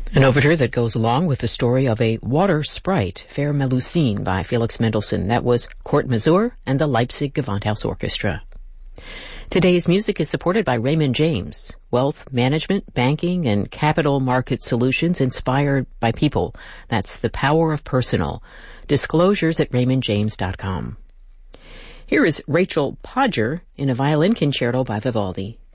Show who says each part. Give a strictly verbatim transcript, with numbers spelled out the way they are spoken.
Speaker 1: An overture that goes along with the story of a water sprite, Fair Melusine, by Felix Mendelssohn. That was Court Mazur and the Leipzig Gewandhaus Orchestra. Today's music is supported by Raymond James, wealth management, banking, and capital market solutions inspired by people. That's the power of personal. Disclosures at raymond james dot com. Here is Rachel Podger in a violin concerto by Vivaldi.